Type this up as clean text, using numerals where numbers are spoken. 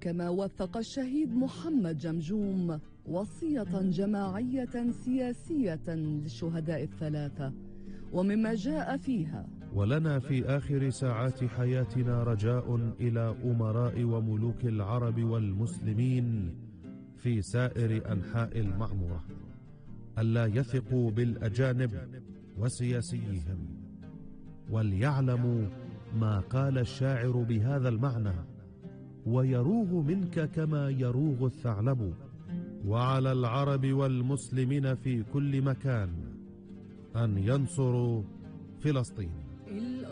كما وثق الشهيد محمد جمجوم وصية جماعية سياسية للشهداء الثلاثة، ومما جاء فيها: ولنا في آخر ساعات حياتنا رجاء إلى أمراء وملوك العرب والمسلمين في سائر أنحاء المعمورة ألا يثقوا بالأجانب وسياسيهم، وليعلموا ما قال الشاعر بهذا المعنى: ويروغ منك كما يروغ الثعلب. وعلى العرب والمسلمين في كل مكان أن ينصروا فلسطين.